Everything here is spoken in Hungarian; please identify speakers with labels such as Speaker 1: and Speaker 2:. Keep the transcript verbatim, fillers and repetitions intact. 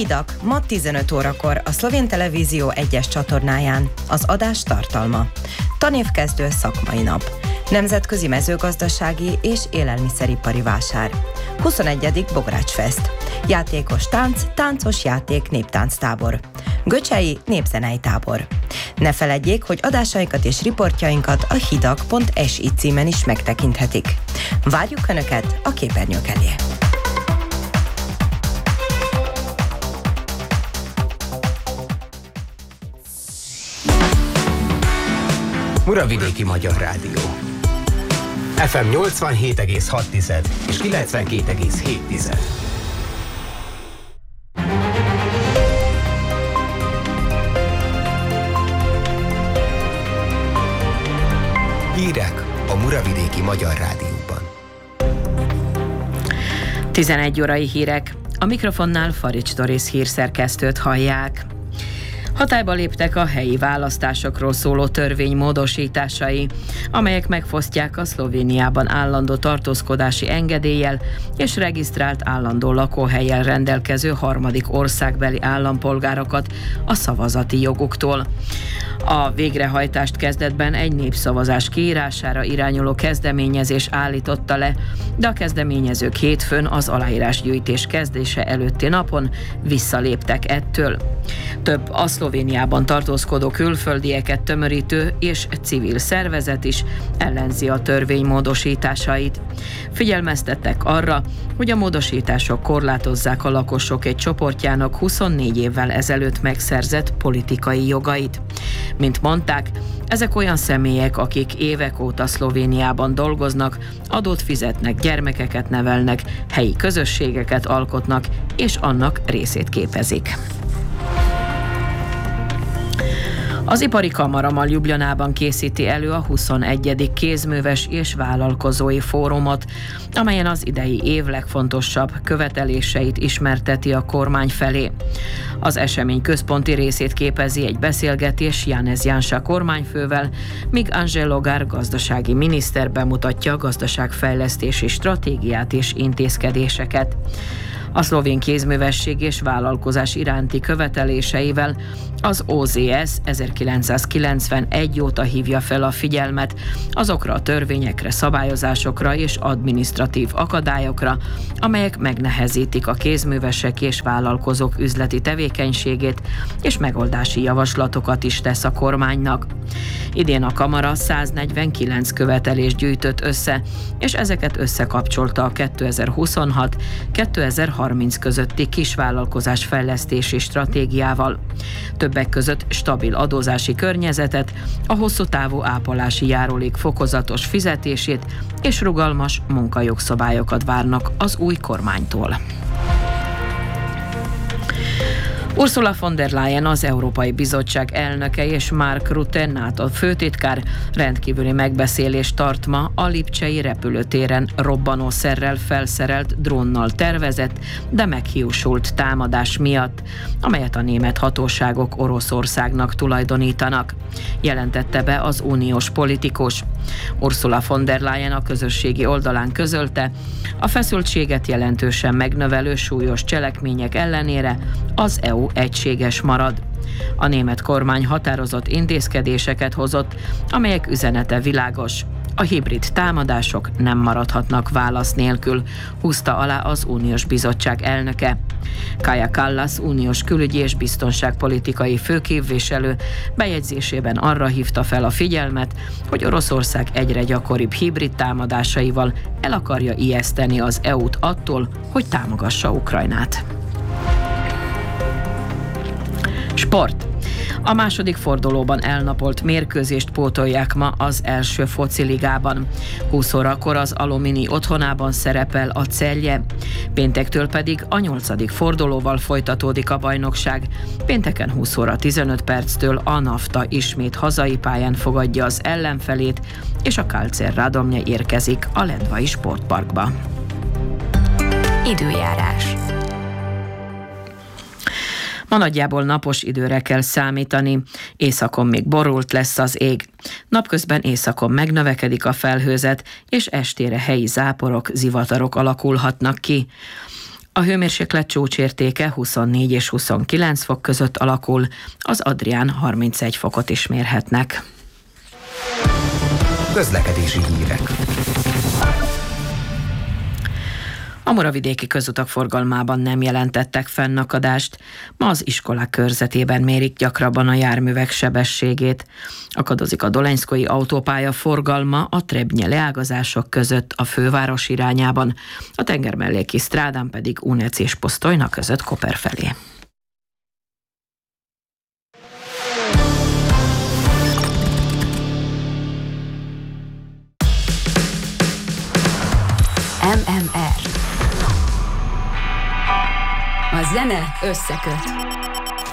Speaker 1: Hidak ma tizenöt órakor a Szlovén Televízió egyes csatornáján. Az adás tartalma. Tanévkezdő szakmai nap. Nemzetközi mezőgazdasági és élelmiszeripari vásár. huszonegyedik Bográcsfest. Játékos tánc, táncos játék néptánctábor. Göcsei népzenei tábor. Ne feledjék, hogy adásainkat és riportjainkat a hidak pont es i címen is megtekinthetik. Várjuk Önöket a képernyők elé!
Speaker 2: Muravidéki Magyar Rádió. ef em nyolcvanhét egész hat és kilencvenkét egész hét. Hírek a Muravidéki Magyar Rádióban.
Speaker 3: tizenegy órai hírek. A mikrofonnál Farics Doris hírszerkesztőt hallják. Hatályba léptek a helyi választásokról szóló törvény módosításai, amelyek megfosztják a Szlovéniában állandó tartózkodási engedéllyel és regisztrált állandó lakóhellyel rendelkező harmadik országbeli állampolgárokat a szavazati joguktól. A végrehajtást kezdetben egy népszavazás kiírására irányuló kezdeményezés állította le, de a kezdeményezők hétfőn az aláírásgyűjtés kezdése előtti napon visszaléptek ettől. Több a Szlovéniában tartózkodó külföldieket tömörítő és civil szervezet is ellenzi a törvény módosításait. Figyelmeztettek arra, hogy a módosítások korlátozzák a lakosok egy csoportjának huszonnégy évvel ezelőtt megszerzett politikai jogait. Mint mondták, ezek olyan személyek, akik évek óta Szlovéniában dolgoznak, adót fizetnek, gyermekeket nevelnek, helyi közösségeket alkotnak, és annak részét képezik. Az Ipari Kamara ma Ljubljanában készíti elő a huszonegyedik kézműves és vállalkozói fórumot, amelyen az idei év legfontosabb követeléseit ismerteti a kormány felé. Az esemény központi részét képezi egy beszélgetés Janez Janša kormányfővel, míg Angelo Gár gazdasági miniszter bemutatja a gazdaságfejlesztési stratégiát és intézkedéseket. A szlovén kézművesség és vállalkozás iránti követeléseivel az o zé es ezerkilencszázkilencvenegy óta hívja fel a figyelmet azokra a törvényekre, szabályozásokra és adminisztratív akadályokra, amelyek megnehezítik a kézművesek és vállalkozók üzleti tevékenységét, és megoldási javaslatokat is tesz a kormánynak. Idén a kamara száznegyvenkilenc követelést gyűjtött össze, és ezeket összekapcsolta a kétezer-huszonhat-kétezer-harminc közötti kisvállalkozás fejlesztési stratégiával. Többek között stabil adózási környezetet, a hosszú távú ápolási járulék fokozatos fizetését és rugalmas munkajogszabályokat várnak az új kormánytól. Ursula von der Leyen, az Európai Bizottság elnöke, és Mark Rutte, NATO főtitkár rendkívüli megbeszélést tart ma a lipcsei repülőtéren robbanószerrel felszerelt drónnal tervezett, de meghiúsult támadás miatt, amelyet a német hatóságok Oroszországnak tulajdonítanak, jelentette be az uniós politikus. Ursula von der Leyen a közösségi oldalán közölte, a feszültséget jelentősen megnövelő súlyos cselekmények ellenére az é u egységes marad. A német kormány határozott intézkedéseket hozott, amelyek üzenete világos. A hibrid támadások nem maradhatnak válasz nélkül, húzta alá az Uniós Bizottság elnöke. Kaja Kallas uniós külügyi és biztonságpolitikai főképviselő bejegyzésében arra hívta fel a figyelmet, hogy Oroszország egyre gyakoribb hibrid támadásaival el akarja ijeszteni az é u-t attól, hogy támogassa Ukrajnát. Sport. A második fordulóban elnapolt mérkőzést pótolják ma az első fociligában. húsz órakor az Alumini otthonában szerepel a Celje. Péntektől pedig a nyolcadik fordulóval folytatódik a bajnokság. Pénteken húsz óra tizenöt perctől a Nafta ismét hazai pályán fogadja az ellenfelét, és a Kálcer Radomnya érkezik a Ledvai Sportparkba.
Speaker 4: Időjárás.
Speaker 3: Ma nagyjából napos időre kell számítani, északon még borult lesz az ég. Napközben északon megnövekedik a felhőzet, és estére helyi záporok, zivatarok alakulhatnak ki. A hőmérséklet csúcsértéke huszonnégy és huszonkilenc fok között alakul, az Adrián harmincegy fokot is mérhetnek.
Speaker 2: Közlekedési hírek.
Speaker 3: A moravidéki közutak forgalmában nem jelentettek fennakadást, ma az iskolák körzetében mérik gyakrabban a járművek sebességét. Akadozik a dolenyszkói autópálya forgalma a Trebnye leágazások között a főváros irányában, a tengermelléki strádán pedig Unec és Posztolyna között Koper felé.
Speaker 4: em em er. A zene összeköt.